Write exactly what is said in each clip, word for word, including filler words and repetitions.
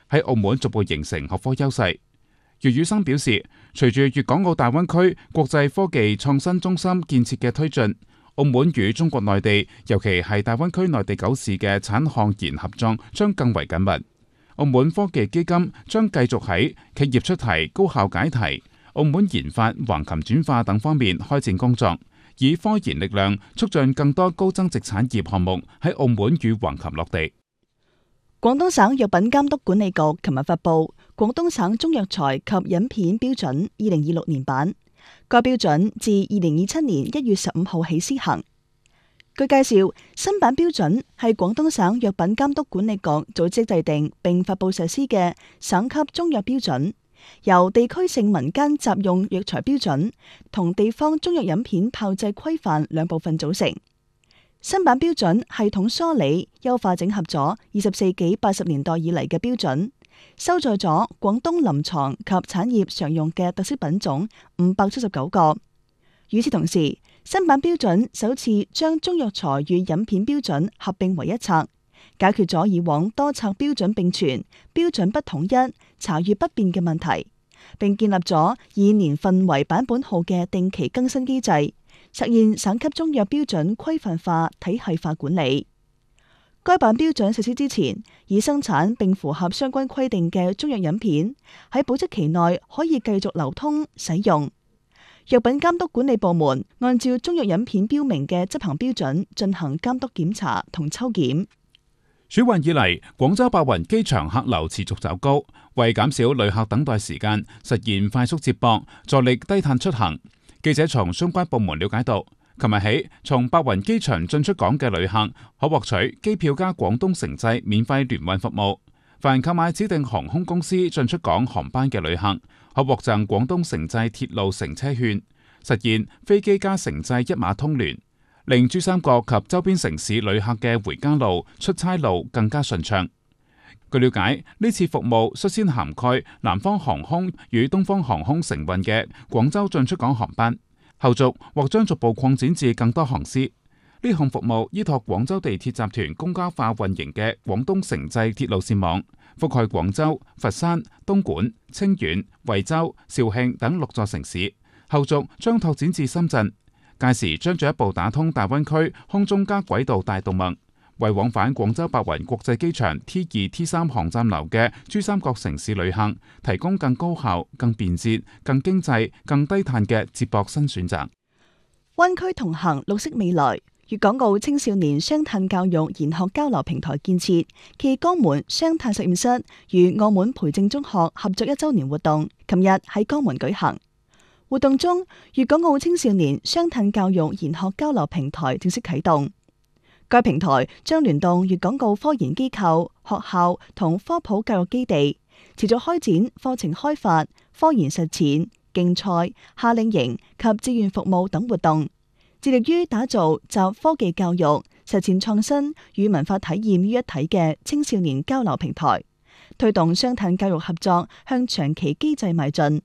喺澳門逐步形成學科優勢。余宇生表示，隨住粵港澳大灣區國際科技創新中心建設嘅推進，澳門與中國內地，尤其係大灣區內地九市嘅產學研合作將更為緊密。澳門科技基金將繼續喺企業出題、高校解題、澳門研發、橫琴轉化等方面開展工作，以科研力量促進更多高增值產業項目喺澳門與橫琴落地。 廣東省藥品監督管理局琴日發布《廣東省中藥材及飲片標準二零二六年版》。該標準自二零二七年一月十五號起施行。據介紹，新版標準係廣東省藥品監督管理局組織制定並發布實施嘅省級中藥標準，由地區性民間雜用藥材標準同地方中藥飲片炮製規範兩部分組成。新版標準系統梳理、優化整合咗二十世紀八十年代以嚟嘅標準，收載咗廣東臨床及產業常用嘅特色品種五百七十九個。與此同時，新版標準首次將中藥材與飲片標準合併為一冊，解決咗以往多冊標準並存、標準不統一、查閱不便嘅問題，並建立咗以年份為版本號嘅定期更新機制，實現省級中藥標準規範化、體系化管理。該版標準實施之前，已生產並符合相關規定嘅中藥飲片喺保質期內可以繼續流通使用。藥品監督管理部門按照中藥飲片標明嘅執行標準進行監督檢查同抽檢。 暑運以嚟，廣州白雲機場客流持續走高，為減少旅客等待時間，實現快速接駁，助力低碳出行。記者從相關部門了解到，琴日起，從白雲機場進出港嘅旅客可獲取機票加廣東城際免費聯運服務。凡購買指定航空公司進出港航班嘅旅客，可獲贈廣東城際鐵路乘車券，實現飛機加城際一碼通聯，令珠三角及周邊城市旅客嘅回家路、出差路更加順暢。據了解，呢次服務率先涵蓋南方航空與東方航空承運嘅廣州進出港航班，後續或將逐步擴展至更多航司。呢項服務依託廣州地鐵集團公交化運營嘅廣東城際鐵路線網，覆蓋廣州、佛山、東莞、清遠、惠州、肇慶等六座城市，後續將拓展至深圳。屆時將進一步打通大灣區空中加軌道大動脈，為往返廣州白雲國際機場 T 二 T 三航站樓嘅珠三角城市旅客提供更高效、更便捷、更經濟、更低碳嘅接駁新選擇。 灣區同行，綠色未來。粵港澳青少年雙碳教育研學交流平台建設暨江門雙碳實驗室與澳門培正中學合作一周年活動，琴日喺江門舉行。活動中，粵港澳青少年雙碳教育研學交流平台正式啟動。該平台將聯動粵港澳科研機構、學校同科普教育基地，持續開展課程開發、科研實踐、競賽、夏令營及志願服務等活動，致力於打造集科技教育、實踐創新與文化體驗於一體嘅青少年交流平台，推動雙碳教育合作向長期機制邁進。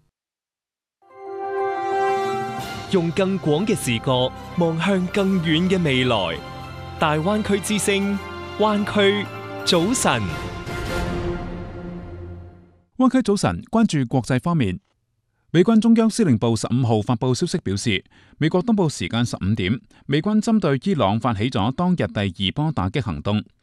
用更廣嘅視角望向更遠嘅未來。大灣區之聲，灣區早晨。 灣區早晨，關注國際方面。美軍中央司令部十五號發布消息表示，美國東部時間十五點，美軍針對伊朗發起咗當日第二波打擊行動，